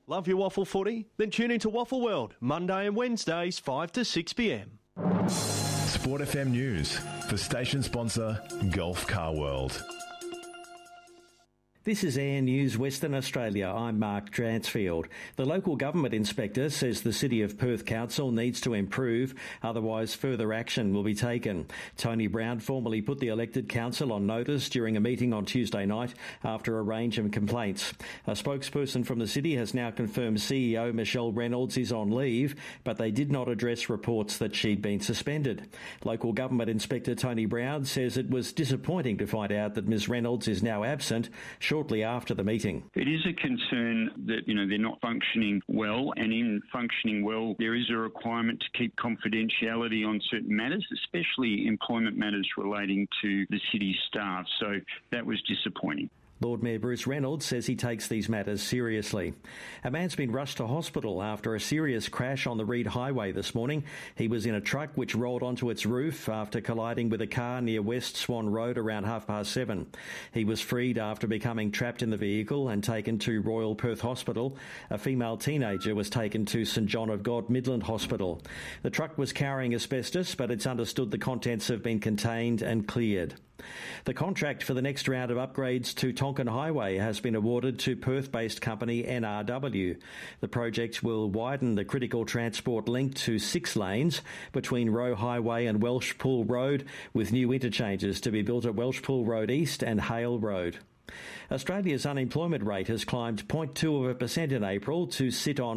Love your waffle footy? Then tune into Waffle World, Monday and Wednesdays, 5 to 6 p.m. Sport FM News for station sponsor Gulf Car World. This is Air News Western Australia. I'm Mark Dransfield. The local government inspector says the City of Perth Council needs to improve, otherwise further action will be taken. Tony Brown formally put the elected council on notice during a meeting on Tuesday night after a range of complaints. A spokesperson from the city has now confirmed CEO Michelle Reynolds is on leave, but they did not address reports that she'd been suspended. Local government inspector Tony Brown says it was disappointing to find out that Ms Reynolds is now absent shortly after the meeting. It is a concern that, they're not functioning well, and in functioning well, there is a requirement to keep confidentiality on certain matters, especially employment matters relating to the city staff. So that was disappointing. Lord Mayor Bruce Reynolds says he takes these matters seriously. A man's been rushed to hospital after a serious crash on the Reid Highway this morning. He was in a truck which rolled onto its roof after colliding with a car near West Swan Road around 7:30. He was freed after becoming trapped in the vehicle and taken to Royal Perth Hospital. A female teenager was taken to St John of God Midland Hospital. The truck was carrying asbestos, but it's understood the contents have been contained and cleared. The contract for the next round of upgrades to Tonkin Highway has been awarded to Perth-based company NRW. The project will widen the critical transport link to 6 lanes between Roe Highway and Welshpool Road, with new interchanges to be built at Welshpool Road East and Hale Road. Australia's unemployment rate has climbed 0.2% in April to sit on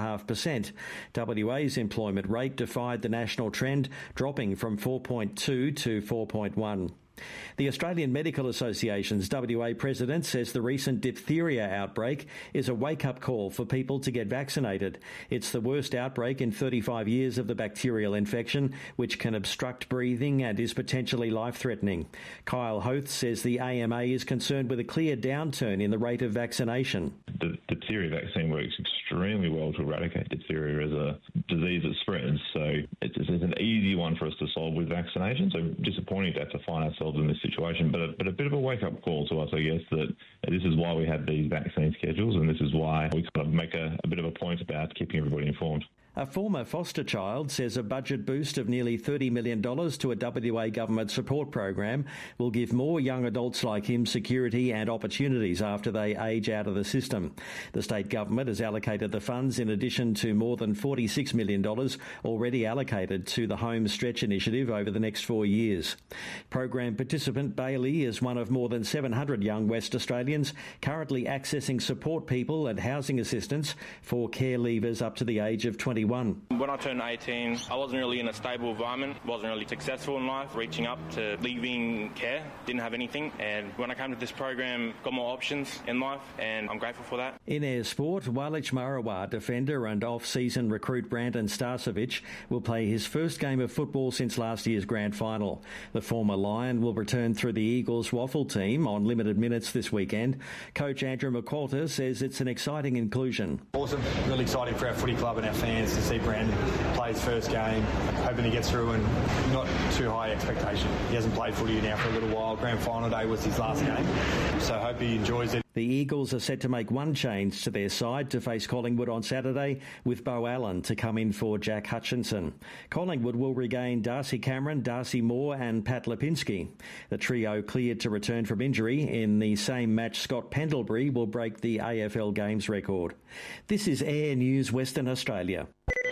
4.5%. WA's employment rate defied the national trend, dropping from 4.2 to 4.1. The Australian Medical Association's WA president says the recent diphtheria outbreak is a wake-up call for people to get vaccinated. It's the worst outbreak in 35 years of the bacterial infection, which can obstruct breathing and is potentially life-threatening. Kyle Hoth says the AMA is concerned with a clear downturn in the rate of vaccination. The diphtheria vaccine works extremely well to eradicate diphtheria as a disease that spreads, so it's an easy one for us to solve with vaccination. So disappointing to have to find ourselves in this situation, but a bit of a wake-up call to us, I guess, that this is why we have these vaccine schedules, and this is why we kind of make a bit of a point about keeping everybody informed. A former foster child says a budget boost of nearly $30 million to a WA government support program will give more young adults like him security and opportunities after they age out of the system. The state government has allocated the funds in addition to more than $46 million already allocated to the Home Stretch initiative over the next 4 years. Program participant Bailey is one of more than 700 young West Australians currently accessing support people and housing assistance for care leavers up to the age of 21. When I turned 18, I wasn't really in a stable environment, wasn't really successful in life, reaching up to leaving care, didn't have anything. And when I came to this program, got more options in life, and I'm grateful for that. In air sport, Walich Marawa defender and off-season recruit Brandon Starcevic will play his first game of football since last year's grand final. The former Lion will return through the Eagles waffle team on limited minutes this weekend. Coach Andrew McQualter says it's an exciting inclusion. Awesome, really exciting for our footy club and our fans to see Brandon play his first game, hoping he gets through and not too high expectation. He hasn't played footy now for a little while. Grand final day was his last game, so I hope he enjoys it. The Eagles are set to make one change to their side to face Collingwood on Saturday, with Beau Allen to come in for Jack Hutchinson. Collingwood will regain Darcy Cameron, Darcy Moore and Pat Lipinski. The trio cleared to return from injury. In the same match, Scott Pendlebury will break the AFL Games record. This is Air News Western Australia.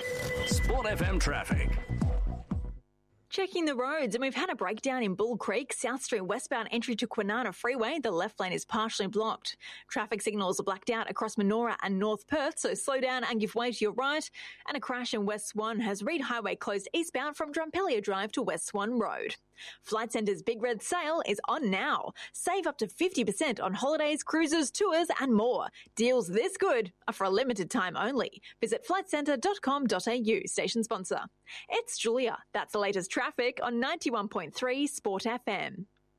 Sport FM traffic. Checking the roads, and we've had a breakdown in Bull Creek, South Street westbound entry to Kwinana Freeway. The left lane is partially blocked. Traffic signals are blacked out across Manoora and North Perth, so slow down and give way to your right. And a crash in West Swan has Reid Highway closed eastbound from Drumpellier Drive to West Swan Road. Flight Centre's Big Red Sale is on now. Save up to 50% on holidays, cruises, tours and more. Deals this good are for a limited time only. Visit flightcentre.com.au, station sponsor. It's Julia. That's the latest traffic on 91.3 Sport FM.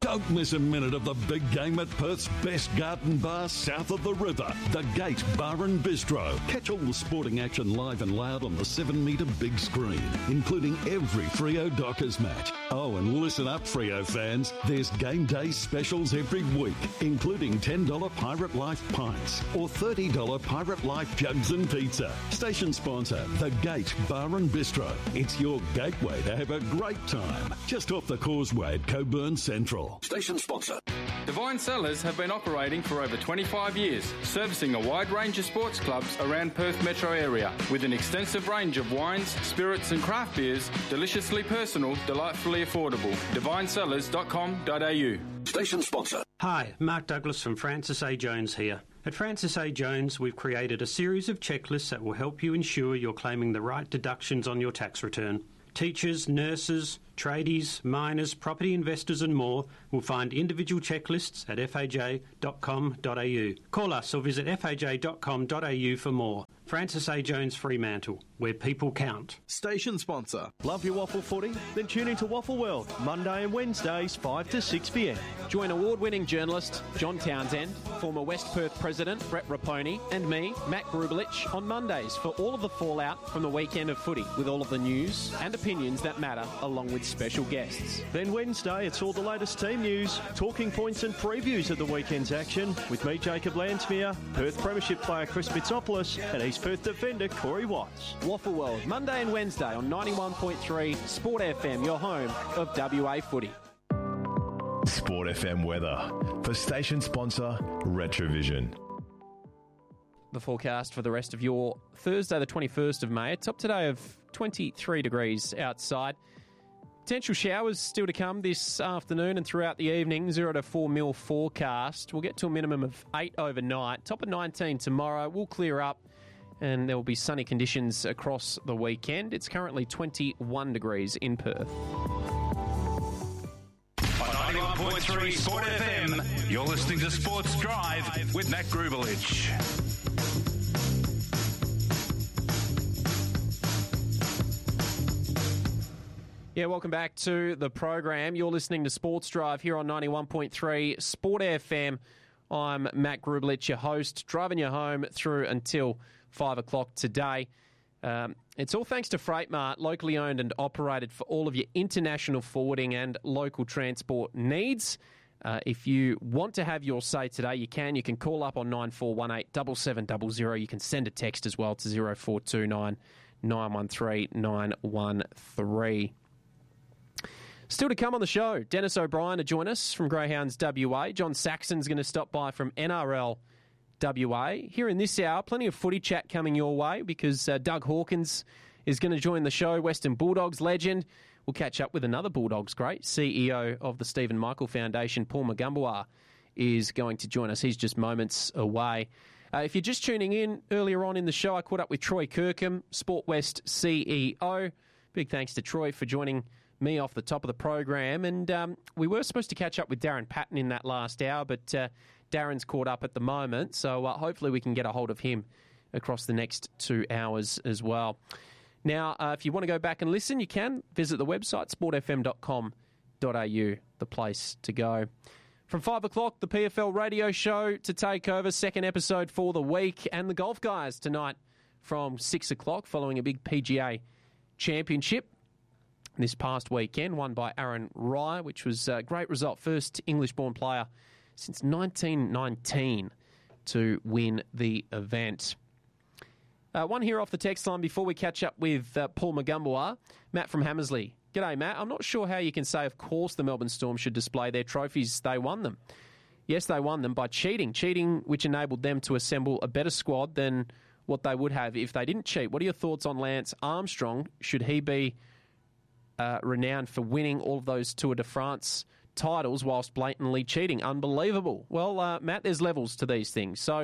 Don't miss a minute of the big game at Perth's best garden bar south of the river, The Gate Bar and Bistro. Catch all the sporting action live and loud on the 7-metre big screen, including every Freo Dockers match. Oh, and listen up, Freo fans. There's game day specials every week, including $10 Pirate Life pints or $30 Pirate Life jugs and pizza. Station sponsor, The Gate Bar and Bistro. It's your gateway to have a great time. Just off the causeway at Coburn Central. Station sponsor. Divine Cellars have been operating for over 25 years, servicing a wide range of sports clubs around Perth metro area with an extensive range of wines, spirits and craft beers, deliciously personal, delightfully affordable. DivineCellars.com.au. Station sponsor. Hi, Mark Douglas from Francis A. Jones here. At Francis A. Jones, we've created a series of checklists that will help you ensure you're claiming the right deductions on your tax return. Teachers, nurses, tradies, miners, property investors and more will find individual checklists at faj.com.au. Call us or visit faj.com.au for more. Francis A. Jones Fremantle, where people count. Station sponsor. Love your waffle footy? Then tune into Waffle World, Monday and Wednesdays, 5 to 6 p.m. Join award-winning journalist John Townsend, former West Perth President Brett Raponi, and me, Matt Grubelich, on Mondays for all of the fallout from the weekend of footy, with all of the news and opinions that matter, along with special guests. Then Wednesday, it's all the latest team news, talking points and previews of the weekend's action with me, Jacob Landsmere, Perth Premiership player Chris Mitsopoulos, and East Perth defender Corey Watts. Waffle World, Monday and Wednesday on 91.3 Sport FM, your home of WA footy. Sport FM weather for station sponsor Retrovision. The forecast for the rest of your Thursday, the 21st of May. A top today of 23 degrees outside. Potential showers still to come this afternoon and throughout the evening. 0 to 4 mil forecast. We'll get to a minimum of 8 overnight. Top of 19 tomorrow. We'll clear up and there will be sunny conditions across the weekend. It's currently 21 degrees in Perth. On 91.3 Sport FM, you're listening to Sports Drive with Matt Grubelich. Yeah, welcome back to the program. You're listening to Sports Drive here on 91.3 Sport FM. I'm Matt Grubelich, your host, driving you home through until 5 o'clock today. It's all thanks to Freightmart, locally owned and operated for all of your international forwarding and local transport needs. If you want to have your say today, you can. You can call up on 9418 7700. You can send a text as well to 0429 913 913. Still to come on the show, Dennis O'Brien to join us from Greyhounds WA. John Saxon's going to stop by from NRL WA. Here in this hour, plenty of footy chat coming your way because Doug Hawkins is going to join the show, Western Bulldogs legend. We'll catch up with another Bulldogs great, CEO of the Stephen Michael Foundation, Paul Magumboa, is going to join us. He's just moments away. If you're just tuning in, earlier on in the show, I caught up with Troy Kirkham, Sport West CEO. Big thanks to Troy for joining me off the top of the program. And we were supposed to catch up with Darren Patton in that last hour, but Darren's caught up at the moment, so hopefully we can get a hold of him across the next 2 hours as well. Now, if you want to go back and listen, you can visit the website, sportfm.com.au, the place to go. From 5 o'clock, the PFL radio show to take over, second episode for the week, and the Golf Guys tonight from 6 o'clock following a big PGA championship this past weekend, won by Aaron Rai, which was a great result. First English-born player since 1919 to win the event. One here off the text line before we catch up with Paul Magumboa. Matt from Hammersley. G'day, Matt. I'm not sure how you can say, of course, the Melbourne Storm should display their trophies. They won them. Yes, they won them by cheating. Cheating which enabled them to assemble a better squad than what they would have if they didn't cheat. What are your thoughts on Lance Armstrong? Should he be renowned for winning all of those Tour de France titles whilst blatantly cheating? Unbelievable. Well, Matt, there's levels to these things. So,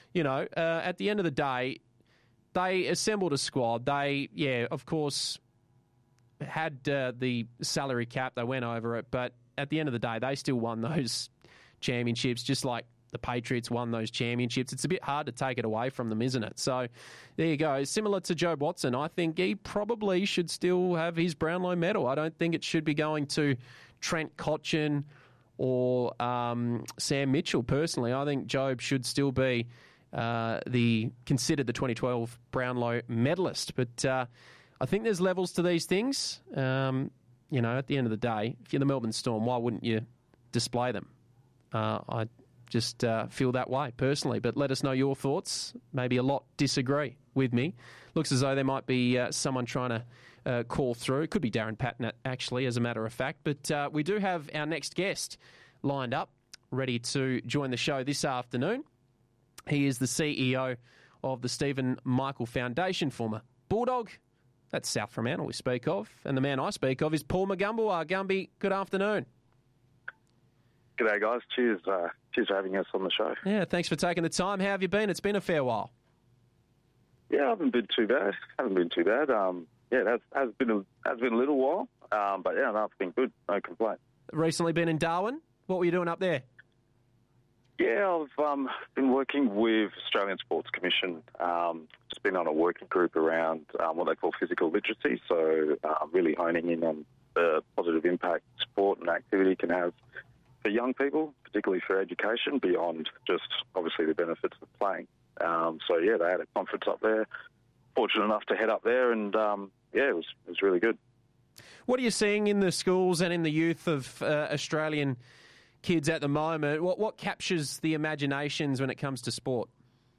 at the end of the day, they assembled a squad. They, of course, had the salary cap. They went over it. But at the end of the day, they still won those championships, just like the Patriots won those championships. It's a bit hard to take it away from them, isn't it? So there you go. Similar to Joe Watson, I think he probably should still have his Brownlow medal. I don't think it should be going to Trent Cotchin or Sam Mitchell. Personally, I think Jobe should still be considered the 2012 Brownlow medalist. But I think there's levels to these things. At the end of the day, if you're the Melbourne Storm, why wouldn't you display them? I just feel that way personally. But let us know your thoughts. Maybe a lot disagree with me. Looks as though there might be someone trying to call through. It could be Darren Patton, actually, as a matter of fact. But we do have our next guest lined up, ready to join the show this afternoon. He is the CEO of the Stephen Michael Foundation, former Bulldog. That's South Fremantle we speak of. And the man I speak of is Paul Magumbawa. Gumby, good afternoon. G'day, guys. Cheers. Cheers for having us on the show. Yeah, thanks for taking the time. How have you been? It's been a fair while. Yeah, I haven't been too bad. It has been a little while. But yeah, no, it's been good. No complaint. Recently been in Darwin. What were you doing up there? Yeah, I've been working with Australian Sports Commission. Just been on a working group around what they call physical literacy. So really honing in on the positive impact sport and activity can have for young people, particularly for education, beyond just obviously the benefits of playing. They had a conference up there. Fortunate enough to head up there, and it was really good. What are you seeing in the schools and in the youth of Australian kids at the moment? What captures the imaginations when it comes to sport?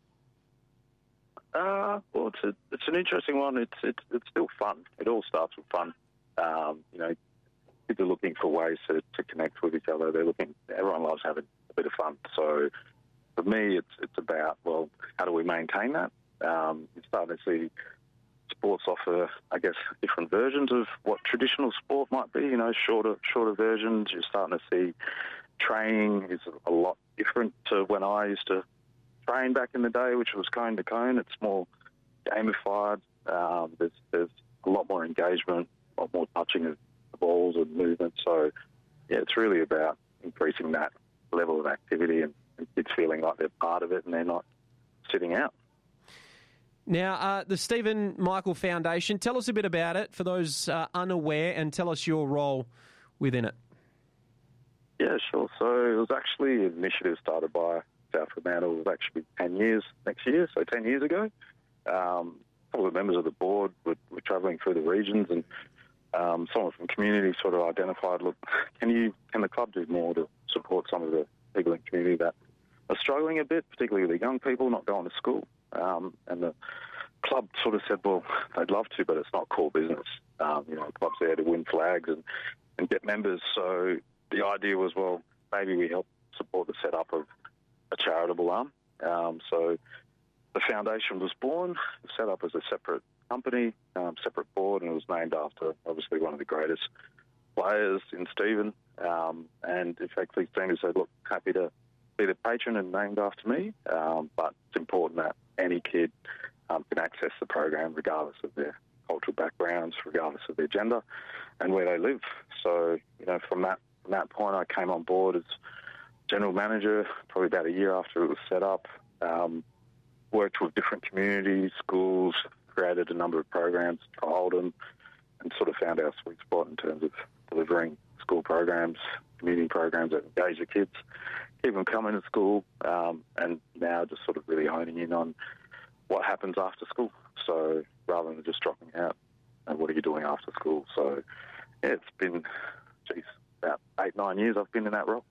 It's an interesting one. It's still fun. It all starts with fun. Kids are looking for ways to connect with each other. Everyone loves having a bit of fun. So for me, it's about, well, how do we maintain that? You're starting to see sports offer, I guess, different versions of what traditional sport might be, shorter versions. You're starting to see training is a lot different to when I used to train back in the day, which was cone to cone. It's more gamified. There's a lot more engagement, a lot more touching of the balls and movement. So, yeah, it's really about increasing that level of activity and kids feeling like they're part of it and they're not sitting out. Now, the Stephen Michael Foundation, tell us a bit about it for those unaware, and tell us your role within it. Yeah, sure. So it was actually an initiative started by South Fremantle. It was actually 10 years next year, so 10 years ago. A couple of members of the board were travelling through the regions, and someone from community sort of identified, look, can the club do more to support some of the people in the community that are struggling a bit, particularly the young people not going to school? And the club sort of said, well, they'd love to, but it's not core business. The club's there to win flags and get members. So the idea was, well, maybe we help support the setup of a charitable arm. So the foundation was born, set up as a separate company, separate board, and it was named after, obviously, one of the greatest players in Stephen. And effectively, Stephen said, look, happy to be the patron and named after me, but it's important that any kid can access the program regardless of their cultural backgrounds, regardless of their gender and where they live. So, from that point, I came on board as general manager probably about a year after it was set up, worked with different communities, schools, created a number of programs, trialled them, and sort of found our sweet spot in terms of delivering school programs, community programs that engage the kids, keep them coming to school, and now just sort of really honing in on what happens after school. So rather than just dropping out, what are you doing after school? So, yeah, it's been, about 8-9 years I've been in that role.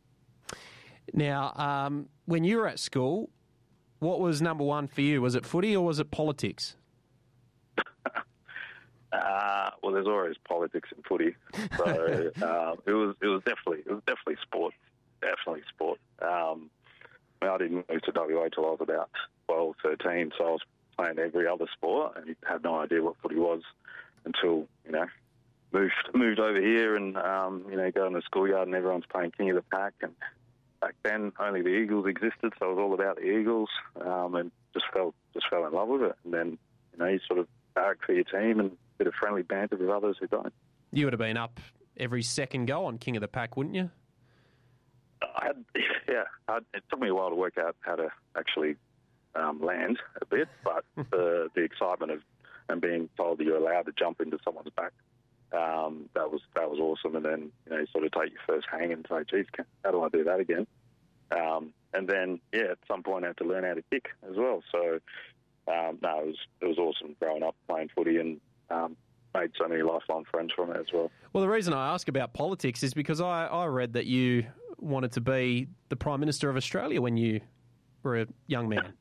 Now, when you were at school, what was number one for you? Was it footy or was it politics? Well, there's always politics in footy, so it was definitely sport. Definitely sport. I didn't move to WA till I was about 12, 13, so I was playing every other sport and had no idea what footy was until moved over here and go in the schoolyard and everyone's playing King of the Pack. And back then only the Eagles existed, so it was all about the Eagles, and just fell in love with it. And then you sort of barrack for your team and a bit of friendly banter with others who don't. You would have been up every second go on King of the Pack, wouldn't you? It took me a while to work out how to actually land a bit, but the excitement of and being told that you're allowed to jump into someone's back That was awesome. And then, you sort of take your first hang and say, geez, how do I do that again? And then, at some point I had to learn how to kick as well. So, it was awesome growing up playing footy and made so many lifelong friends from it as well. Well, the reason I ask about politics is because I read that you wanted to be the Prime Minister of Australia when you were a young man.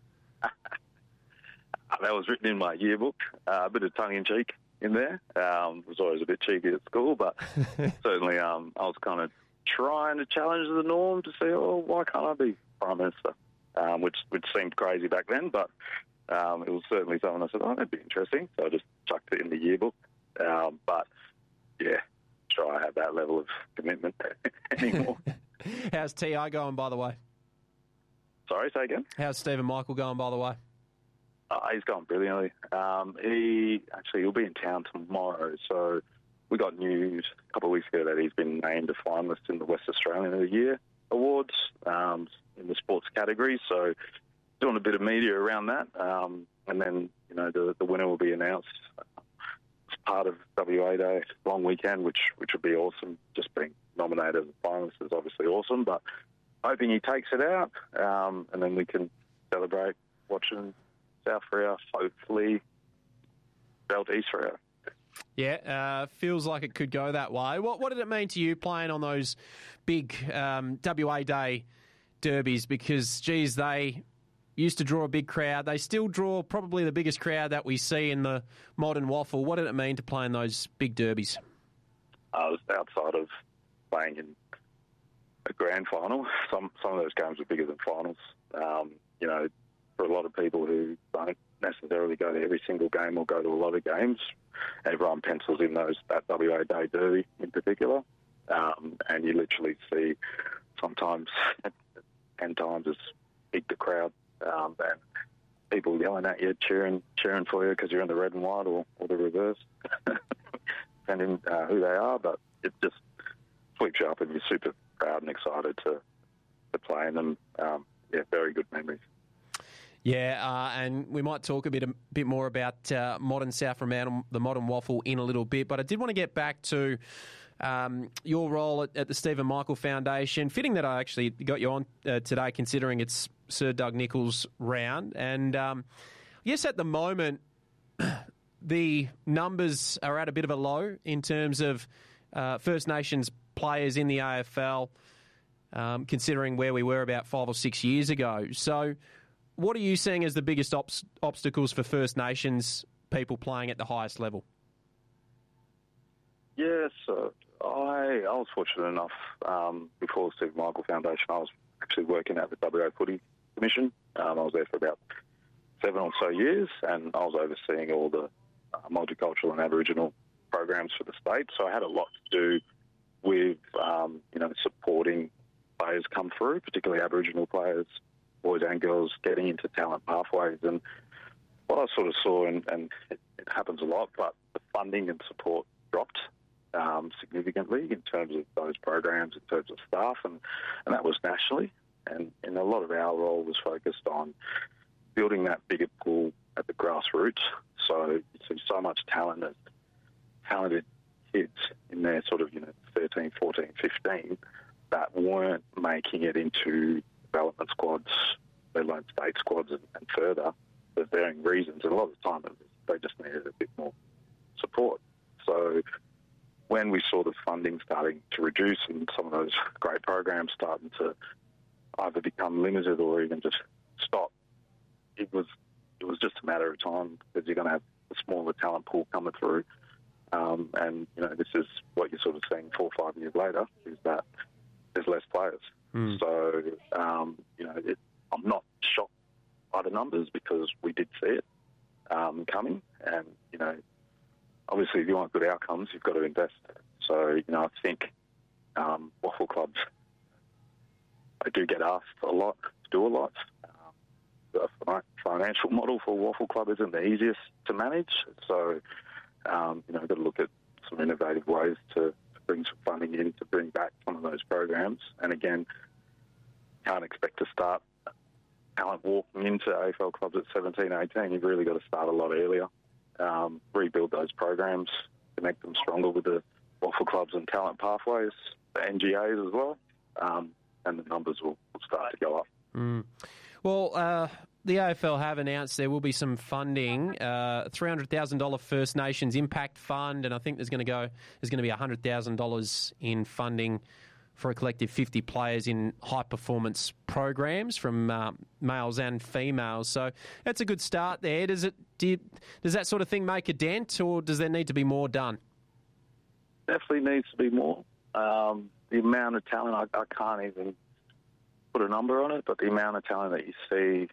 That was written in my yearbook, a bit of tongue-in-cheek in there. Was always a bit cheeky at school, but certainly I was kind of trying to challenge the norm to say, why can't I be Prime Minister? Which seemed crazy back then, but it was certainly something I said, that'd be interesting. So I just chucked it in the yearbook. But, sure I have that level of commitment anymore. How's T.I. going, by the way? Sorry, say again? How's Stephen Michael going, by the way? He's going brilliantly. He'll be in town tomorrow. So we got news a couple of weeks ago that he's been named a finalist in the West Australian of the Year Awards in the sports category. So doing a bit of media around that. And then, the winner will be announced as part of WA Day long weekend, which would be awesome. Just being nominated as a finalist is obviously awesome, but hoping he takes it out, and then we can celebrate watching South Freo, hopefully belt East Freo. Yeah, feels like it could go that way. What did it mean to you playing on those big WA Day derbies? Because, geez, they used to draw a big crowd. They still draw probably the biggest crowd that we see in the modern waffle. What did it mean to play in those big derbies? I was outside of playing in a grand final. Some of those games were bigger than finals. For a lot of people who don't necessarily go to every single game or go to a lot of games, everyone pencils in that WA Day derby in particular, and you literally see sometimes 10 times as big the crowd, and people yelling at you, cheering for you because you're in the red and white or the reverse, depending who they are. But it just flips you up, and you're super proud and excited to play in them. Very good memories. Yeah, and we might talk a bit more about modern South Fremantle, the modern waffle, in a little bit. But I did want to get back to your role at the Stephen Michael Foundation. Fitting that I actually got you on today, considering it's Sir Doug Nicholls' round. And yes, at the moment, the numbers are at a bit of a low in terms of First Nations players in the AFL, considering where we were about 5 or 6 years ago. So what are you seeing as the biggest obstacles for First Nations people playing at the highest level? Yes, I was fortunate enough, before the Stephen Michael Foundation, I was actually working at the WA Footy Commission. I was there for about 7 or so years, and I was overseeing all the multicultural and Aboriginal programs for the state. So I had a lot to do with, supporting players come through, particularly Aboriginal players, boys and girls, getting into talent pathways. And what I sort of saw, and it happens a lot, but the funding and support dropped significantly in terms of those programs, in terms of staff, and that was nationally. And a lot of our role was focused on building that bigger pool at the grassroots. So you see so much talented kids in their sort of 13, 14, 15 that weren't making it into development squads, let alone state squads and further, for varying reasons. And a lot of the time they just needed a bit more support. So when we saw the funding starting to reduce and some of those great programs starting to either become limited or even just stop, it was just a matter of time, because you're going to have a smaller talent pool coming through. And this is what you're sort of seeing 4 or 5 years later, is that there's less players. So, I'm not shocked by the numbers, because we did see it coming. And, obviously if you want good outcomes, you've got to invest. So, I think waffle clubs, I do get asked a lot to do a lot. The financial model for a waffle club isn't the easiest to manage. So, we've got to look at some innovative ways to bring some funding in to bring back some of those programs. And again, can't expect to start talent walking into AFL clubs at 17, 18. You've really got to start a lot earlier, rebuild those programs, connect them stronger with the waffle clubs and talent pathways, the NGAs as well, and the numbers will start to go up. Well, the AFL have announced there will be some funding, $300,000 First Nations Impact Fund, and I think there's going to be $100,000 in funding for a collective 50 players in high-performance programs from males and females. So that's a good start there. Does that sort of thing make a dent, or does there need to be more done? Definitely needs to be more. The amount of talent, I can't even put a number on it, but the amount of talent that you see,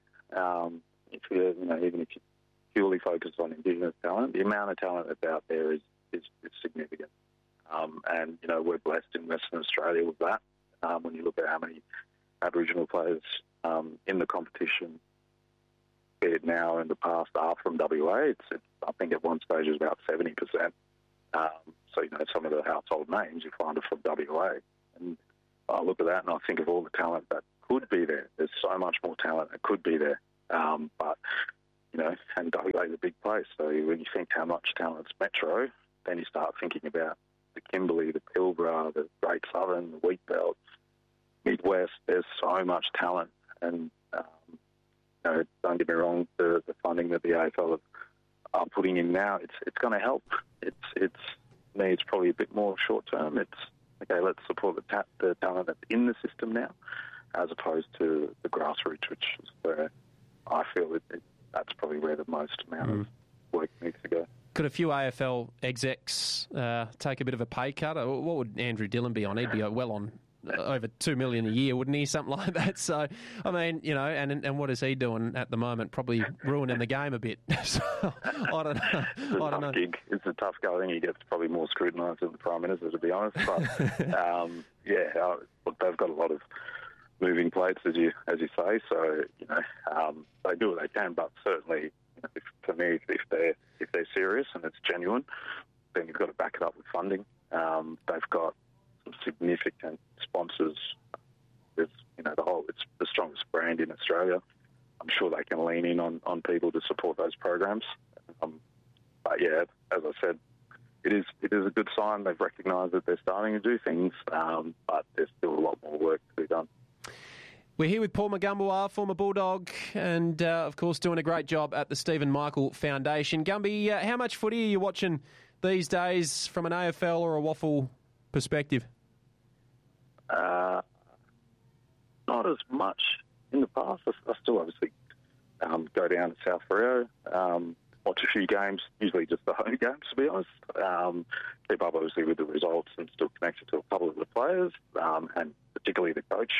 even if you purely focus on Indigenous talent, the amount of talent that's out there is significant. And, we're blessed in Western Australia with that. When you look at how many Aboriginal players in the competition, be it now or in the past, are from WA, I think at one stage it was about 70%. So, some of the household names you find are from WA. And I look at that and I think of all the talent that could be there. There's so much more talent that could be there. But and WA is a big place. So when you think how much talent's Metro, then you start thinking about the Kimberley, the Pilbara, the Great Southern, the Wheatbelt, Midwest. There's so much talent. And, don't get me wrong, the funding that the AFL are putting in now, it's going to help. It needs probably a bit more short term. It's, okay, let's support the talent that's in the system now, as opposed to the grassroots, which is where I feel that's probably where the most amount of work needs to go. Could a few AFL execs take a bit of a pay cut? Or what would Andrew Dillon be on? He'd be well on over $2 million a year, wouldn't he? Something like that. So, I mean, and what is he doing at the moment? Probably ruining the game a bit. So, I don't know. It's a tough gig. It's a tough go. I think he gets probably more scrutinised than the Prime Minister, to be honest. But look, they've got a lot of moving plates, as you say. So they do what they can. But certainly, for me, if they're serious and it's genuine, then you've got to back it up with funding. They've got some significant sponsors. It's the strongest brand in Australia. I'm sure they can lean in on people to support those programs. But yeah, as I said, it is a good sign. They've recognised that they're starting to do things, but there's still a lot more work to be done. We're here with Paul Magumboa, former Bulldog, and of course doing a great job at the Stephen Michael Foundation. Gumby, how much footy are you watching these days from an AFL or a waffle perspective? Not as much in the past. I still obviously go down to South Freo, watch a few games, usually just the home games, to be honest. Keep up obviously with the results and still connected to a couple of the players, and particularly the coach.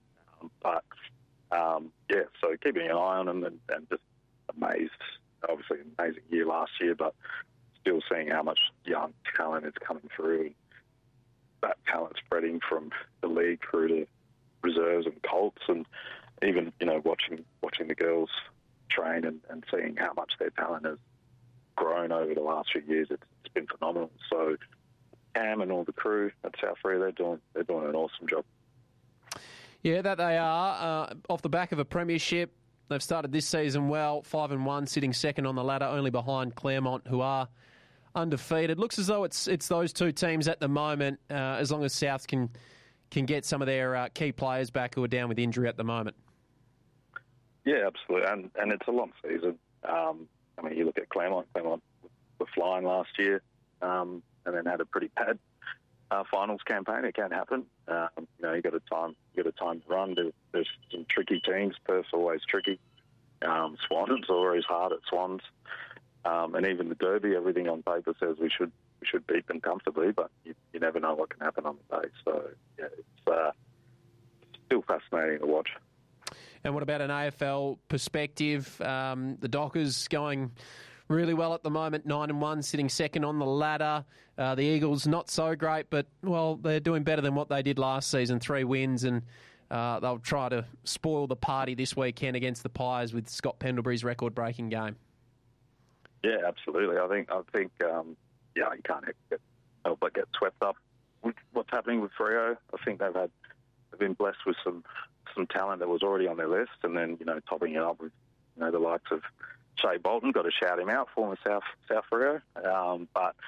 So keeping an eye on them and just amazed. Obviously, an amazing year last year, but still seeing how much young talent is coming through. And that talent spreading from the league through to reserves and Colts, and even watching the girls train and seeing how much their talent has grown over the last few years. It's been phenomenal. So Cam and all the crew at South Freo, they're doing an awesome job. Yeah, that they are. Off the back of a premiership, they've started this season well, 5-1, sitting second on the ladder, only behind Claremont, who are undefeated. Looks as though it's those two teams at the moment, as long as Souths can get some of their key players back who are down with injury at the moment. Yeah, absolutely, and it's a long season. You look at Claremont. Claremont were flying last year, and then had a pretty bad finals campaign. It can happen. You got a time to run. There's some tricky teams. Perth's always tricky. Swans are always hard at Swans, and even the Derby. Everything on paper says we should beat them comfortably, but you never know what can happen on the day. So yeah, it's still fascinating to watch. And what about an AFL perspective? The Dockers going really well at the moment, 9-1, sitting second on the ladder. The Eagles not so great, but, well, they're doing better than what they did last season, 3 wins, and they'll try to spoil the party this weekend against the Pies with Scott Pendlebury's record-breaking game. Yeah, absolutely. I think you can't help but get swept up with what's happening with Freo. I think they've been blessed with some talent that was already on their list, and then topping it up with the likes of Shea Bolton. Got to shout him out, former South Freo. But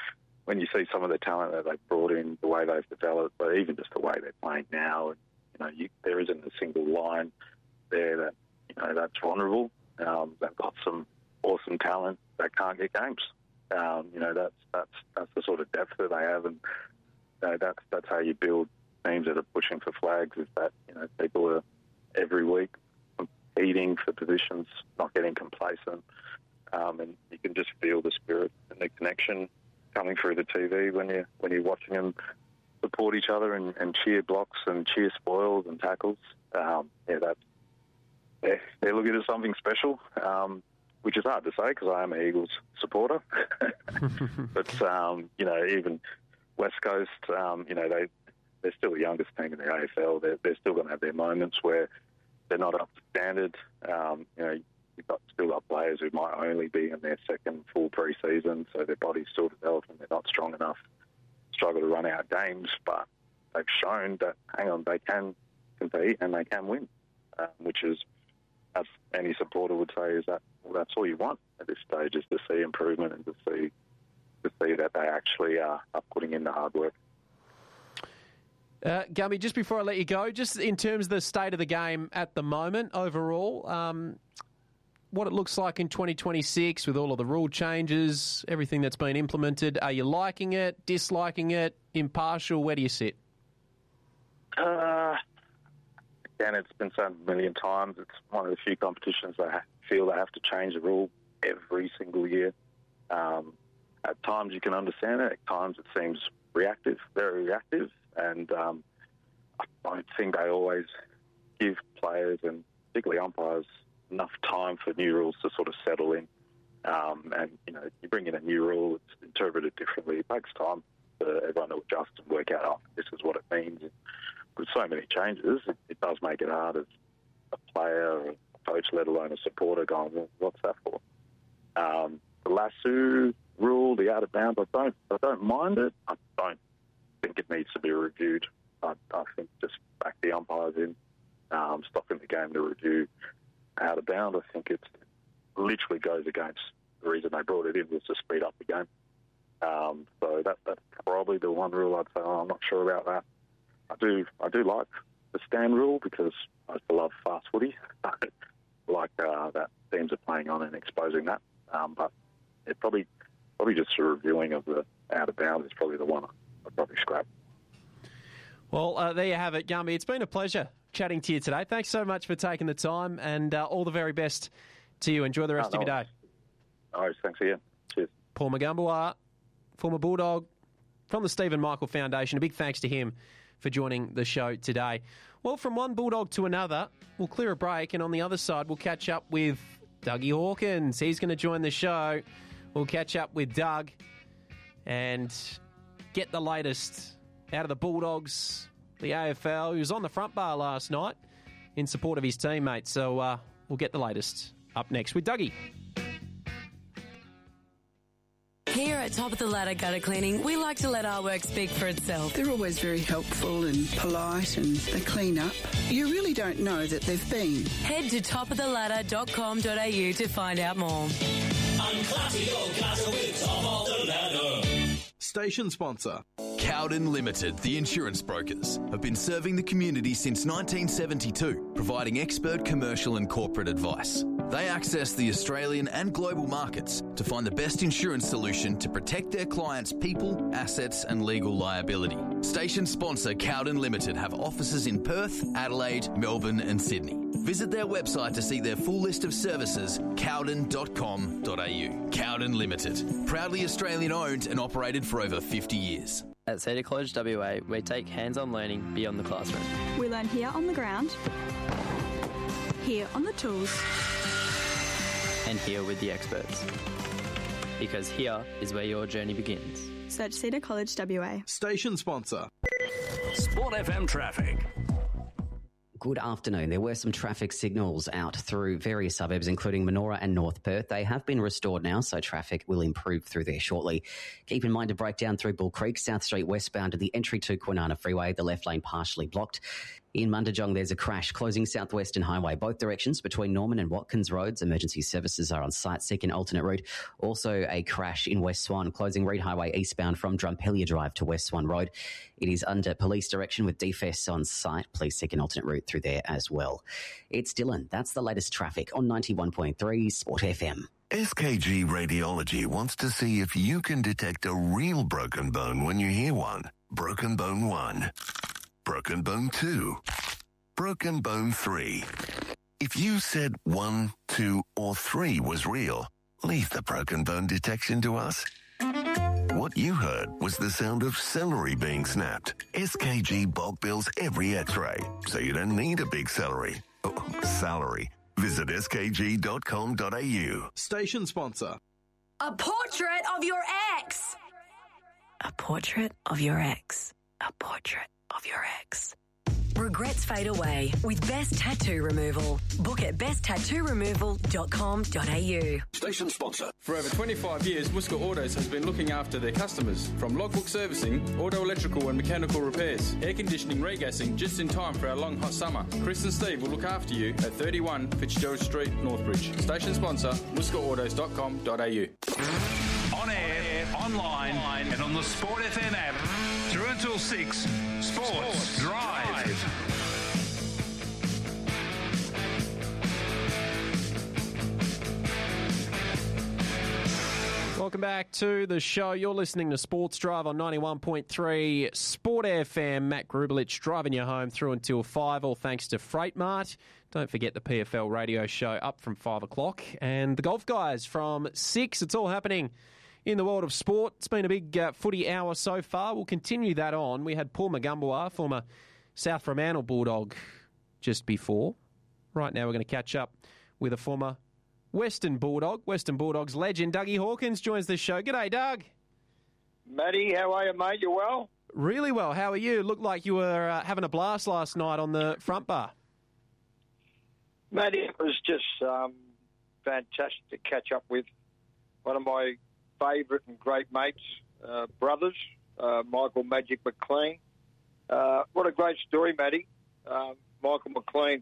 when you see some of the talent that they've brought in, the way they've developed, but even just the way they're playing now, there isn't a single line there that that's vulnerable. They've got some awesome talent that can't get games. That's the sort of depth that they have, and that's how you build teams that are pushing for flags. Is that people are every week competing for positions, not getting complacent, and you can just feel the spirit and the connection coming through the TV when you're watching them support each other and cheer blocks and cheer spoils and tackles. They're looking at something special, which is hard to say because I am an Eagles supporter. But even West Coast, they're still the youngest team in the AFL. They're still going to have their moments where they're not up to standard. You've still got players who might only be in their second full pre-season, so their body's still developing. They're not strong enough, struggle to run out games, but they've shown that, they can compete and they can win, which is, as any supporter would say, is that that's all you want at this stage, is to see improvement and to see that they actually are putting in the hard work. Gummy, just before I let you go, just in terms of the state of the game at the moment overall, what it looks like in 2026 with all of the rule changes, everything that's been implemented, are you liking it, disliking it, impartial? Where do you sit? Again, it's been said a million times. It's one of the few competitions that I feel they have to change the rule every single year. At times you can understand it. At times it seems reactive, very reactive. And I don't think they always give players and particularly umpires enough time for new rules to sort of settle in. You bring in a new rule, it's interpreted differently. It takes time for everyone to adjust and work out, this is what it means. And with so many changes, it does make it hard as a player or a coach, let alone a supporter, going, well, what's that for? The lasso rule, the out of bounds, I don't mind it. I don't think it needs to be reviewed. I think just back the umpires in, stopping the game to review out of bound. I think it literally goes against the reason they brought it in, was to speed up the game. So that's probably the one rule I'd say, I'm not sure about that. I do like the stand rule because I used to love fast footy. Like that teams are playing on and exposing that. But it probably just a reviewing of the out of bounds is probably the one I'd probably scrap. Well, there you have it, Gumby. It's been a pleasure chatting to you today. Thanks so much for taking the time, and all the very best to you. Enjoy the rest of your day. No worries. Thanks again. Cheers. Paul Magumbawa, former Bulldog from the Stephen Michael Foundation. A big thanks to him for joining the show today. Well, from one Bulldog to another, we'll clear a break, and on the other side, we'll catch up with Dougie Hawkins. He's going to join the show. We'll catch up with Doug and get the latest out of the Bulldogs, the AFL. He was on the front bar last night in support of his teammates. So we'll get the latest up next with Dougie. Here at Top of the Ladder Gutter Cleaning, we like to let our work speak for itself. They're always very helpful and polite, and they clean up. You really don't know that they've been. Head to topoftheladder.com.au to find out more. Unclassy your gutter with Top of the Ladder. Station sponsor. Cowden Limited, the insurance brokers, have been serving the community since 1972, providing expert commercial and corporate advice. They access the Australian and global markets to find the best insurance solution to protect their clients' people, assets and legal liability. Station sponsor Cowden Limited have offices in Perth, Adelaide, Melbourne and Sydney. Visit their website to see their full list of services, cowden.com.au. Cowden Limited, proudly Australian owned and operated for over 50 years. At Cedar College WA, we take hands-on learning beyond the classroom. We learn here on the ground, here on the tools, and here with the experts. Because here is where your journey begins. Search Cedar College WA. Station sponsor. Sport FM traffic. Good afternoon. There were some traffic signals out through various suburbs, including Manoora and North Perth. They have been restored now, so traffic will improve through there shortly. Keep in mind a breakdown through Bull Creek, South Street westbound to the entry to Kwinana Freeway, the left lane partially blocked. In Mundajong, there's a crash closing Southwestern Highway, both directions between Norman and Watkins Roads. Emergency services are on site, seeking alternate route. Also a crash in West Swan, closing Reed Highway eastbound from Drumpelia Drive to West Swan Road. It is under police direction with DFS on site. Please seek an alternate route through there as well. It's Dylan. That's the latest traffic on 91.3 Sport FM. SKG Radiology wants to see if you can detect a real broken bone when you hear one. Broken bone 1. Broken bone 2. Broken bone 3. If you said 1, 2 or 3 was real, leave the broken bone detection to us. What you heard was the sound of celery being snapped. SKG bulk bills every x-ray, so you don't need a big salary. Visit skg.com.au. Station sponsor. A portrait of your ex. A portrait of your ex. A portrait of your ex. Regrets fade away with Best Tattoo Removal. Book at besttattooremoval.com.au. Station sponsor. For over 25 years, Worcester Autos has been looking after their customers. From logbook servicing, auto electrical and mechanical repairs, air conditioning, regassing, just in time for our long hot summer. Chris and Steve will look after you at 31 Fitzgerald Street, Northbridge. Station sponsor, worcesterautos.com.au. On air, online, and on the Sport FM app. Through until 6, Sports Drive. Welcome back to the show. You're listening to Sports Drive on 91.3 Sport FM. Matt Grubelich driving you home through until 5, all thanks to Freight Mart. Don't forget the PFL radio show up from 5 o'clock. And the Golf Guys from 6. It's all happening in the world of sport. It's been a big footy hour so far. We'll continue that on. We had Paul Magumboa, former South Fremantle Bulldog, just before. Right now we're going to catch up with a former Western Bulldogs legend, Dougie Hawkins, joins the show. G'day, Doug. Matty, how are you, mate? You well? Really well. How are you? Looked like you were having a blast last night on the front bar. Matty, it was just fantastic to catch up with one of my favourite and great mates, brothers, Michael Magic McLean. What a great story, Matty. Michael McLean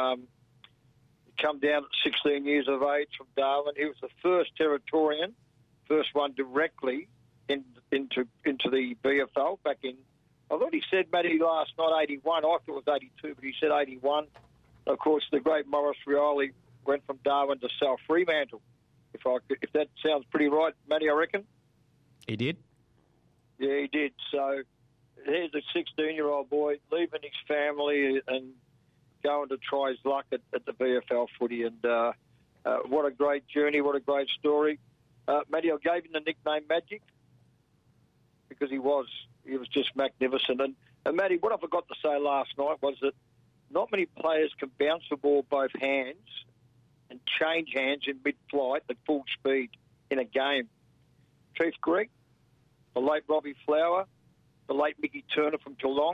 come down at 16 years of age from Darwin. He was the first Territorian, first one directly into the VFL back in, I thought he said, Matty, last night, 81. I thought it was 82, but he said 81. Of course, the great Morris Rioli went from Darwin to South Fremantle. If that sounds pretty right, Matty, I reckon. He did? Yeah, he did. So here's a 16-year-old boy leaving his family and going to try his luck at the VFL footy. And what a great journey, what a great story. Matty, I gave him the nickname Magic because he was just magnificent. And Matty, what I forgot to say last night was that not many players can bounce the ball both hands and change hands in mid-flight at full speed in a game. Keith Gregg, the late Robbie Flower, the late Mickey Turner from Geelong,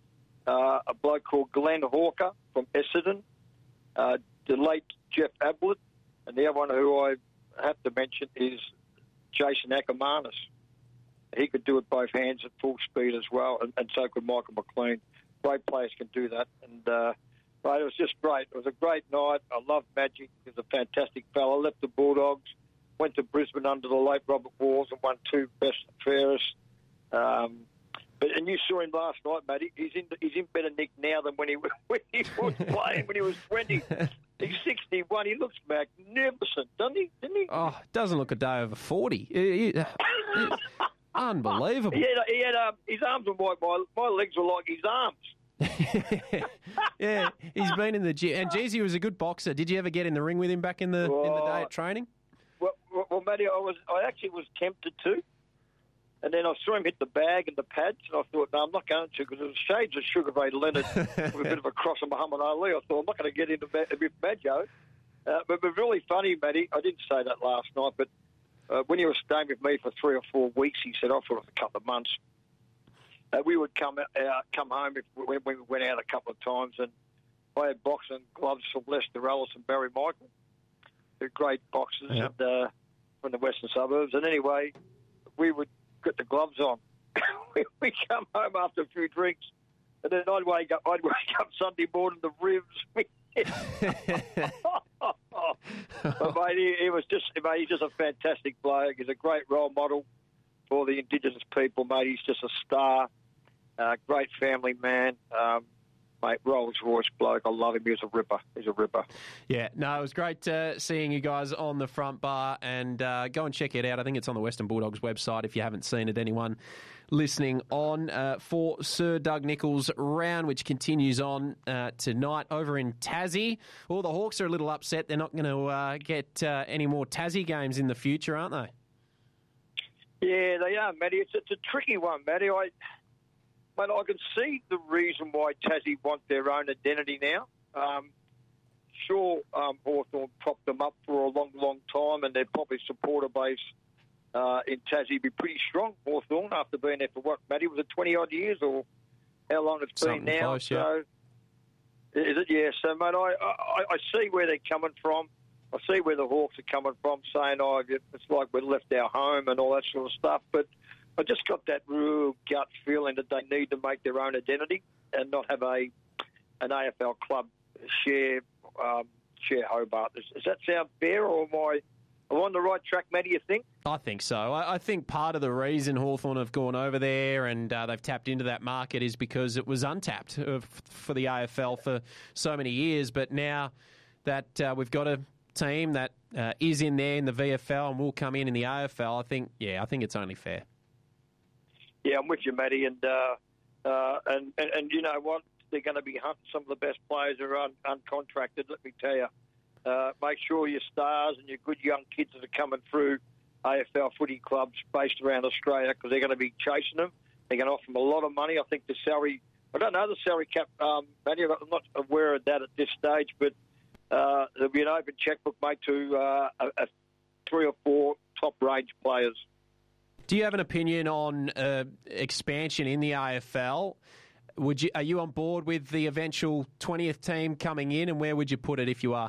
a bloke called Glenn Hawker from Essendon, the late Jeff Ablett, and the other one who I have to mention is Jason Ackermanis. He could do it both hands at full speed as well, and so could Michael McLean. Great players can do that, and it was just great. It was a great night. I loved Magic. He was a fantastic fellow. Left the Bulldogs, went to Brisbane under the late Robert Walls and won 2 best and fairest. And you saw him last night, Matty. He's in better nick now than when he was playing when he was 20. He's 61. He looks magnificent, doesn't he? Didn't he? Oh, doesn't look a day over 40. Unbelievable. He had his arms were like my legs were like his arms. Yeah, he's been in the gym. And geez, he was a good boxer. Did you ever get in the ring with him back in the day at training? Well, Matty, I actually was tempted to. And then I saw him hit the bag and the pads, and I thought, no, I'm not going to, because it was shades of Sugar Ray Leonard with a bit of a cross of Muhammad Ali. I thought, I'm not going to get into with Maggio. But really funny, Matty, I didn't say that last night, but when he was staying with me for 3 or 4 weeks, he said, I thought it was a couple of months. We would come home when we went out a couple of times, and I had boxing gloves from Lester Ellis and Barry Michael. They're great boxers from the western suburbs. And anyway, we would get the gloves on. We come home after a few drinks, And then I'd wake up Sunday morning, the ribs. But mate, he's just a fantastic bloke. He's a great role model for the Indigenous people, mate. He's just a star, great family man. Mate, Rolls Royce bloke. I love him. He's a ripper. Yeah, no, it was great seeing you guys on the front bar, and go and check it out. I think it's on the Western Bulldogs website if you haven't seen it. Anyone listening on for Sir Doug Nicholls round, which continues on tonight over in Tassie. Well, the Hawks are a little upset. They're not going to get any more Tassie games in the future, aren't they? Yeah, they are, Matty. It's a tricky one, Matty. But I can see the reason why Tassie want their own identity now. Sure, Hawthorn propped them up for a long, long time, and their probably supporter base in Tassie be pretty strong. Hawthorn, after being there for what, Matty, was it 20-odd years or how long it's been now? Close, yeah. So, is it? Yeah. So, mate, I see where they're coming from. I see where the Hawks are coming from, saying, it's like we left our home and all that sort of stuff. But I just got that real gut feeling that they need to make their own identity and not have an AFL club share Hobart. Does that sound fair, or am I on the right track, Matty, you think? I think so. I think part of the reason Hawthorn have gone over there and they've tapped into that market is because it was untapped for the AFL for so many years. But now that we've got a team that is in there in the VFL and will come in the AFL, I think it's only fair. Yeah, I'm with you, Matty, and you know what? They're going to be hunting some of the best players who are uncontracted, let me tell you. Make sure your stars and your good young kids that are coming through AFL footy clubs based around Australia, because they're going to be chasing them. They're going to offer them a lot of money. I think the salary, I don't know the salary cap, Matty, I'm not aware of that at this stage, but there'll be an open checkbook, mate, to 3 or 4 top-range players. Do you have an opinion on expansion in the AFL? Are you on board with the eventual 20th team coming in, and where would you put it if you are?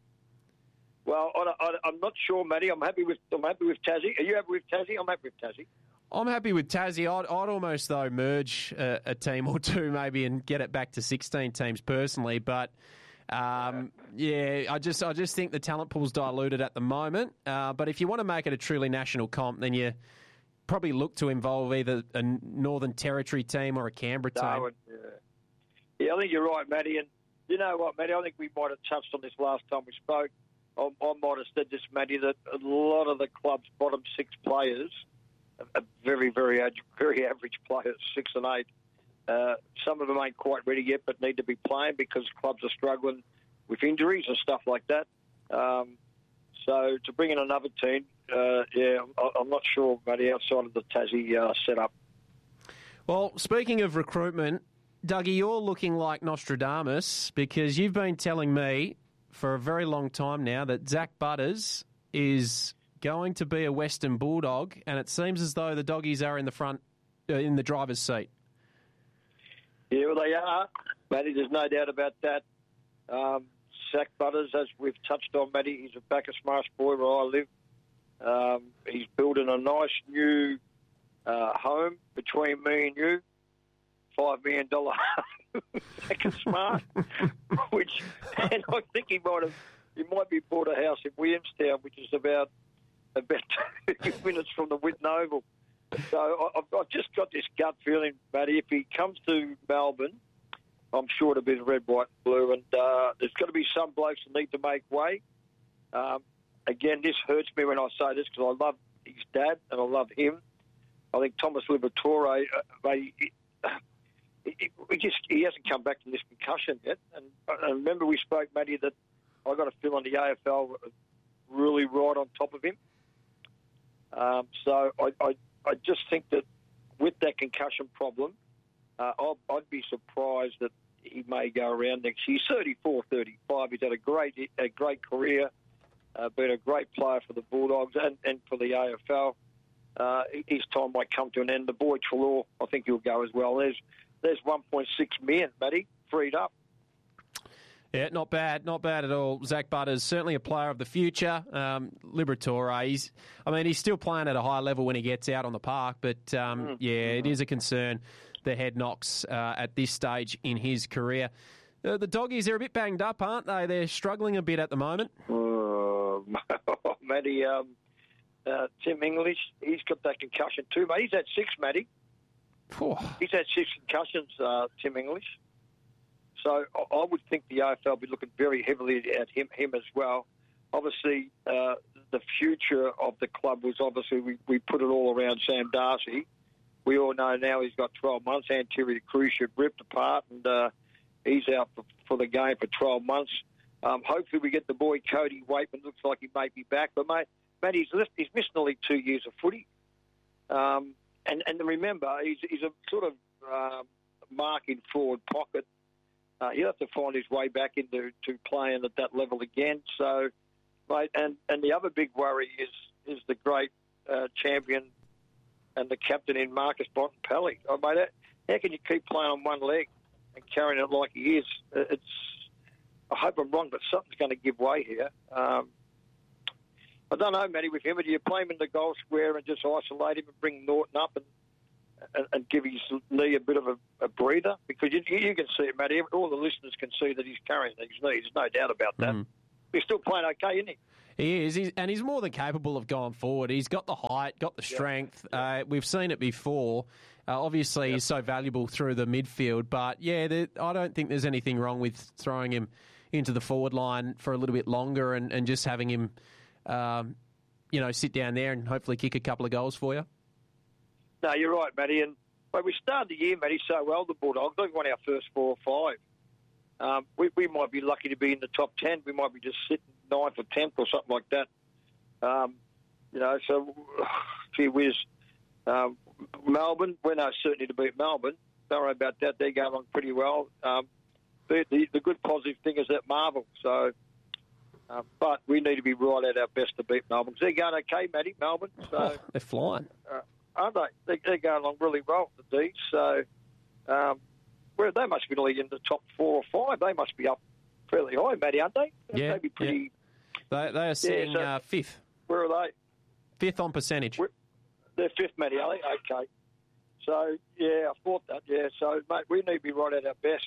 Well, I'm not sure, Matty. I'm happy with Tassie. Are you happy with Tassie? I'm happy with Tassie. I'm happy with Tassie. I'd almost, though, merge a team or two maybe and get it back to 16 teams personally. But, I just think the talent pool's diluted at the moment. But if you want to make it a truly national comp, then you probably look to involve either a Northern Territory team or a Canberra team. Yeah, I think you're right, Matty. And you know what, Matty? I think we might have touched on this last time we spoke. I might have said this, Matty, that a lot of the club's bottom 6 players are very, very average players, 6 and 8. Some of them ain't quite ready yet, but need to be playing because clubs are struggling with injuries and stuff like that. So to bring in another team, I'm not sure, Matty, outside of the Tassie setup. Well, speaking of recruitment, Dougie, you're looking like Nostradamus, because you've been telling me for a very long time now that Zach Butters is going to be a Western Bulldog, and it seems as though the doggies are in the front, in the driver's seat. Yeah, well, they are, Matty. There's no doubt about that. Zach Butters, as we've touched on, Matty, he's a Bacchus Marsh boy where I live. He's building a nice new home between me and you, $5 million Bacchus Marsh, and I think he might be bought a house in Williamstown, which is about 2 minutes from the Whitten Oval. So I've just got this gut feeling, Matty, if he comes to Melbourne, I'm sure it'll be the red, white and blue, and there's got to be some blokes that need to make way. Again, this hurts me when I say this because I love his dad and I love him. I think Thomas Liberatore, he hasn't come back from this concussion yet. And I remember we spoke, Matty, that I got a feeling the AFL were really right on top of him. So I just think that with that concussion problem, I'd be surprised that he may go around next year. He's 34, 35. He's had a great career, been a great player for the Bulldogs and for the AFL. His time might come to an end. The boy Treloar, I think he'll go as well. There's 1.6 million, Matty, freed up. Yeah, not bad at all. Zach Butters, certainly a player of the future. Liberatore, he's still playing at a high level when he gets out on the park, but it is a concern the head knocks at this stage in his career. The Doggies, they're a bit banged up, aren't they? They're struggling a bit at the moment. Matty, Tim English, he's got that concussion too, mate. He's had 6, Matty. He's had 6 concussions, Tim English. So I would think the AFL will be looking very heavily at him as well. Obviously, the future of the club was obviously we put it all around Sam Darcy. We all know now he's got 12 months, anterior cruciate ripped apart, and he's out for the game for 12 months. Hopefully we get the boy Cody Waitman. Looks like he may be back. But, mate, he's missed nearly 2 years of footy. And remember, he's a sort of marking forward pocket. He'll have to find his way back into playing at that level again. So, mate, and the other big worry is the great champion and the captain in Marcus Bontempelli. Mate, how can you keep playing on one leg and carrying it like he is? I hope I'm wrong, but something's going to give way here. I don't know, Matty, with him. Do you play him in the goal square and just isolate him and bring Norton up and give his knee a bit of a breather? Because you can see it, Matty. All the listeners can see that he's carrying his knee. There's no doubt about that. He's still playing okay, isn't he? He is, and he's more than capable of going forward. He's got the height, got the strength. We've seen it before. Obviously, he's so valuable through the midfield. But, I don't think there's anything wrong with throwing him into the forward line for a little bit longer and just having him, sit down there and hopefully kick a couple of goals for you. No, you're right, Matty. And we started the year, Matty, so well, the Bulldogs. They've won our first 4 or 5. We might be lucky to be in the top 10. We might be just sitting 9th or 10th or something like that. So, gee whiz. Melbourne, we're no certainty to beat Melbourne. Don't worry about that. They're going along pretty well. The good positive thing is that Marvel. So, but we need to be right at our best to beat Melbourne. They're going okay, Matty, Melbourne. So, they're flying. Aren't they? They're going along really well, the D's. So, they must be in the top 4 or 5. They must be up fairly high, Matty, aren't they? Yeah. They'd be pretty... Yeah. They are sitting 5th. Where are they? 5th on percentage. They're 5th, Matty, are they? Okay. So, I thought that, So, mate, we need to be right at our best.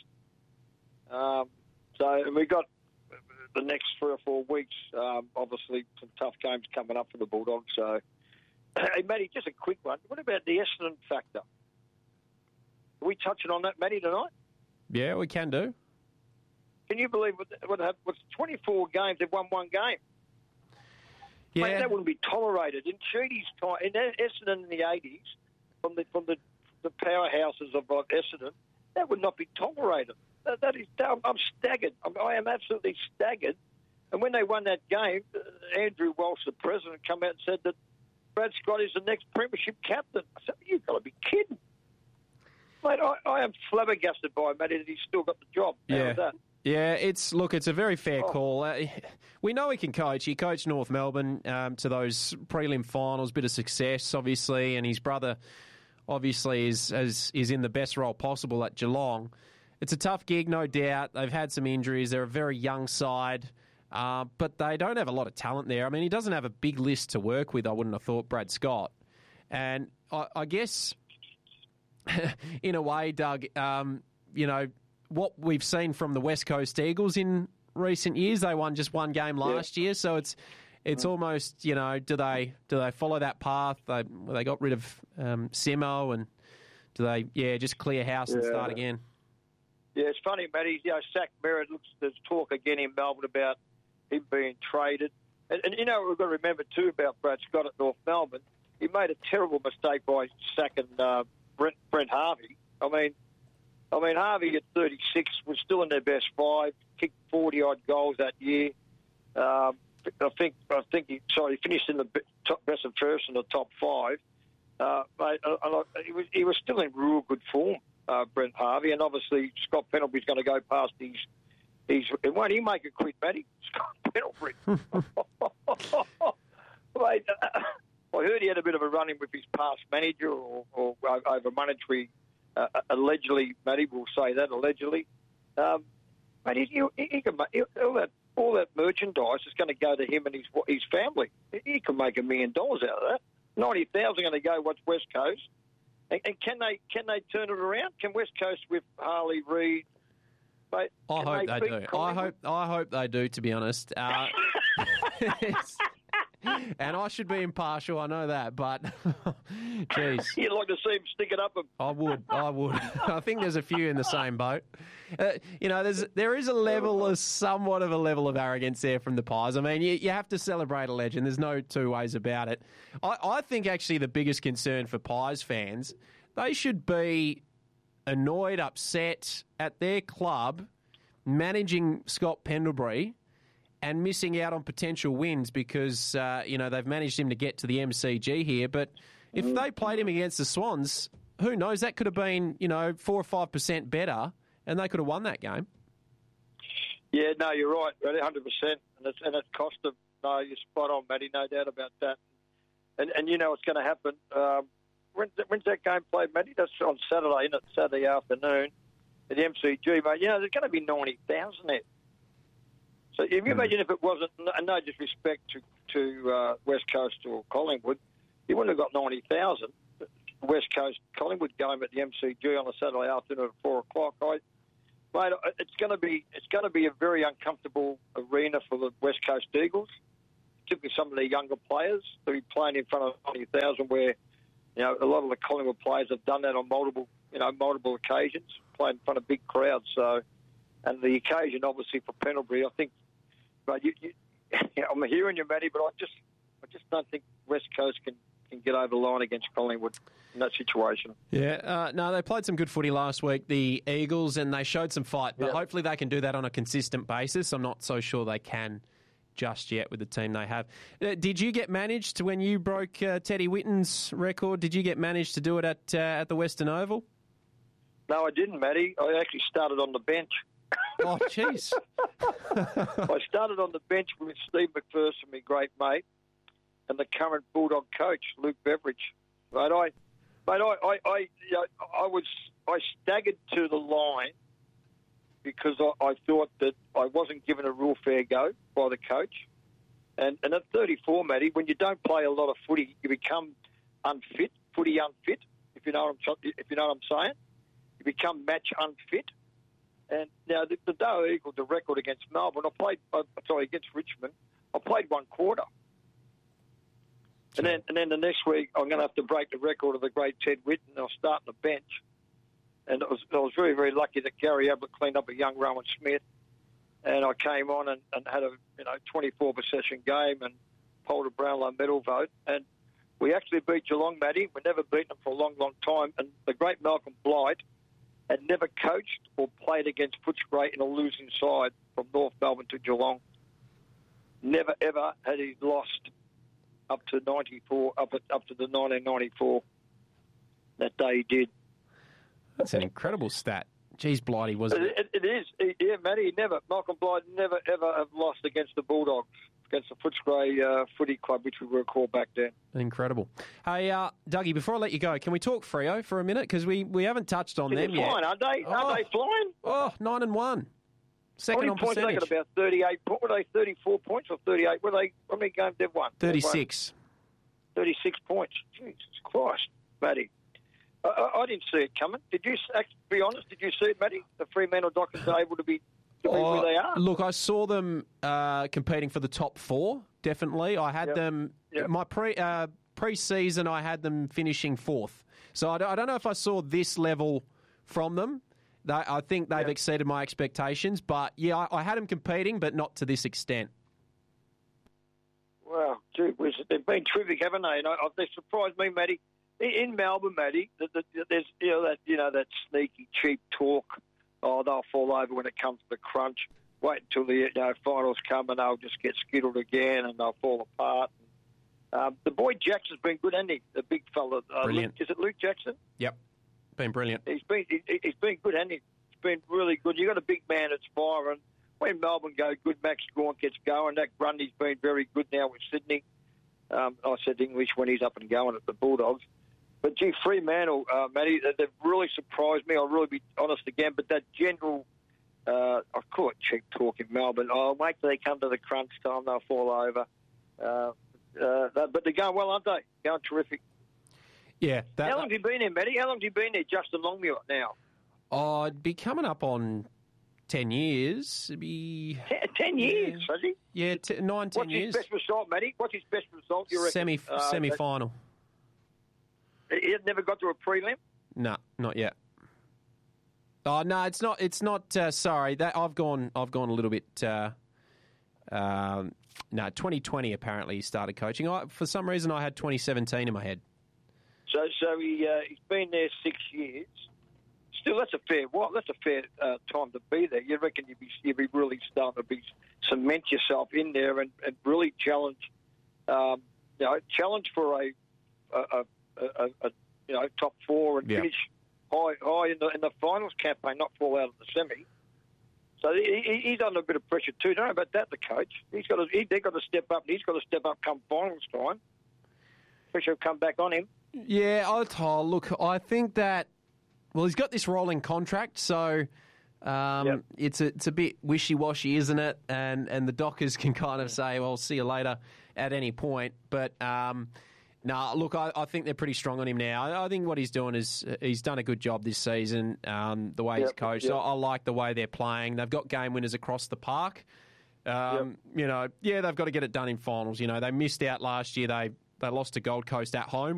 And we got the next 3 or 4 weeks, obviously, some tough games coming up for the Bulldogs. So, hey, Matty, just a quick one. What about the Essendon factor? Are we touching on that, Matty, tonight? Yeah, we can do. Can you believe what happened? It was 24 games, they've won 1 game. Yeah. Mate, that wouldn't be tolerated. In Cheaty's time, in Essendon in the 80s, from the powerhouses of Essendon, that would not be tolerated. I'm staggered. I am absolutely staggered. And when they won that game, Andrew Walsh, the president, came out and said that Brad Scott is the next premiership captain. I said, you've got to be kidding. Mate, I am flabbergasted by him, Matty, that he's still got the job. Yeah. Yeah, it's a very fair call. We know he can coach. He coached North Melbourne to those prelim finals, bit of success, obviously, and his brother, obviously, is in the best role possible at Geelong. It's a tough gig, no doubt. They've had some injuries. They're a very young side, but they don't have a lot of talent there. I mean, he doesn't have a big list to work with, I wouldn't have thought, Brad Scott. And I guess, in a way, Doug, what we've seen from the West Coast Eagles in recent years, they won just 1 game last year, so it's almost, do they follow that path? They got rid of Simo, and do they just clear house and start again? Yeah, it's funny, Matty. Zach Merritt there's talk again in Melbourne about him being traded, and we've got to remember too about Brad Scott at North Melbourne. He made a terrible mistake by sacking Brent Harvey. I mean, Harvey at 36 was still in their best 5, kicked 40-odd goals that year. I think he finished in the best of first in the top 5. He was still in real good form, Brent Harvey, and obviously Scott Pendlebury's going to go past his. Won't he make it quick, Matty? Scott Pendlebury. Mate, I heard he had a bit of a run-in with his past manager or over monetary. Allegedly, Matty will say that, allegedly. Matty, he can make, all that merchandise is going to go to him and his family. He can make $1 million out of that. 90,000 going to go West Coast, And can they turn it around? Can West Coast with Harley Reid? Mate, I hope they do. I hope they do. To be honest, and I should be impartial. I know that, but geez, you'd like to see him stick it up. I would. I think there's a few in the same boat. There is somewhat of a level of arrogance there from the Pies. I mean, you have to celebrate a legend. There's no two ways about it. I think actually the biggest concern for Pies fans, they should be annoyed, upset at their club managing Scott Pendlebury and missing out on potential wins because, they've managed him to get to the MCG here. But if they played him against the Swans, who knows? That could have been, 4 or 5% better, and they could have won that game. Yeah, no, you're right, 100%. And it's cost them. No, you're spot on, Matty, no doubt about that. And you know what's going to happen. When's that game played, Matty? That's on Saturday, isn't it? Saturday afternoon at the MCG, mate. There's going to be 90,000 there. So if you imagine if it wasn't, no disrespect to West Coast or Collingwood, you wouldn't have got 90,000. West Coast Collingwood game at the MCG on a Saturday afternoon at 4 o'clock. Mate, it's going to be a very uncomfortable arena for the West Coast Eagles, particularly some of their younger players to be playing in front of 90,000. Where a lot of the Collingwood players have done that on multiple occasions, playing in front of big crowds. So, and the occasion obviously for Pendlebury, I think. But I'm hearing you, Matty, but I just don't think West Coast can get over the line against Collingwood in that situation. Yeah, no, they played some good footy last week, the Eagles, and they showed some fight. But hopefully they can do that on a consistent basis. I'm not so sure they can just yet with the team they have. Did you get managed when you broke Teddy Whitten's record? Did you get managed to do it at the Western Oval? No, I didn't, Matty. I actually started on the bench. Oh, jeez. I started on the bench with Steve McPherson, my great mate, and the current Bulldog coach, Luke Beveridge. I staggered to the line because I thought that I wasn't given a real fair go by the coach. And at 34, Matty, when you don't play a lot of footy, you become unfit, footy unfit, if you know what I'm saying. You become match unfit. And now the day I equalled the record against Melbourne, against Richmond, I played one quarter. Sure. And then the next week, I'm going to have to break the record of the great Ted Whitten. I'll start on the bench. And I was very, very lucky that Gary Ablett cleaned up a young Rowan Smith. And I came on and had a 24 possession game and polled a Brownlow medal vote. And we actually beat Geelong, Matty. We've never beaten them for a long, long time. And the great Malcolm Blight had never coached or played against Footscray in a losing side from North Melbourne to Geelong. Never, ever had he lost up to 94, up to the 1994. That day he did. That's an incredible stat. Jeez, Blighty, wasn't it? It is. Yeah, Matty, Malcolm Blight never, ever have lost against the Bulldogs, against the Footscray Footy Club, which we were called back then. Incredible. Hey, Dougie, before I let you go, can we talk Freo for a minute? Because we haven't touched on them yet. Flying, aren't they? Are they flying? Oh, 9-1. Second on percentage. How many points they got? About 38 points. Were they 34 points or 38? Were they? How many games they've won? 36. 36 points. Jesus Christ, Matty. I didn't see it coming. Did you? Be honest, did you see it, Matty? The Fremantle Dockers are able to be where they are. Look, I saw them competing for the top 4. Definitely, I had them. My pre-season, I had them finishing 4th. So I don't know if I saw this level from them. I think they've exceeded my expectations. But yeah, I had them competing, but not to this extent. Well, gee, they've been terrific, haven't they? They surprised me, Matty. In Melbourne, Matty, there's that sneaky, cheap talk. Oh, they'll fall over when it comes to the crunch. Wait until the finals come and they'll just get skittled again and they'll fall apart. The boy Jackson's been good, hasn't he? The big fella. Brilliant. Is it Luke Jackson? Yep, been brilliant. He's been good, hasn't he? He's been really good. You got a big man that's firing. When Melbourne go good, Max Gaunt gets going. That Grundy's been very good now with Sydney. I said English when he's up and going at the Bulldogs. But, gee, Fremantle, Matty, they've really surprised me. I'll really be honest again. But that general, I call it cheap talk in Melbourne. Oh, wait till they come to the crunch time, they'll fall over. But they're going well, aren't they? Going terrific. Yeah. How long have you been there, Matty? How long have you been there, Justin Longmuir, now? Oh, I'd be coming up on 10 years. It'd be 10 years, has he? Yeah, 10 What's years. his best result, Matty? What's his best result, you reckon? Semi-final. He never got to a prelim? No, not yet. Oh no, it's not. It's not. Sorry, that I've gone a little bit. No, 2020 apparently he started coaching. For some reason, I had 2017 in my head. So he's been there 6 years. Still, that's a fair time to be there. You reckon you'd be really starting to cement yourself in there and really challenge for a top four and finish high in the finals campaign, not fall out of the semi. So he's under a bit of pressure too. Don't know about that, the coach. They've got to step up, and he's got to step up come finals time. Pressure will come back on him. Yeah, look, I think that. Well, he's got this rolling contract, so it's a bit wishy-washy, isn't it? And the Dockers can kind of say, well, see you later at any point. But, look, I think they're pretty strong on him now. I think what he's doing is he's done a good job this season, the way he's coached. I like the way they're playing. They've got game winners across the park. They've got to get it done in finals. They missed out last year. They lost to Gold Coast at home.